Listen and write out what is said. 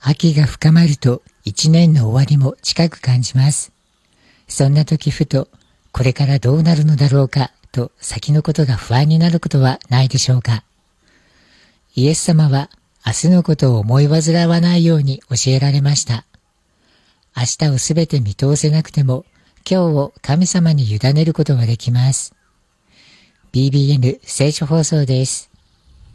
秋が深まると一年の終わりも近く感じます。そんな時ふと、これからどうなるのだろうかと先のことが不安になることはないでしょうか。イエス様は明日のことを思い煩わないように教えられました。明日をすべて見通せなくても、今日を神様に委ねることができます。BBN 聖書放送です。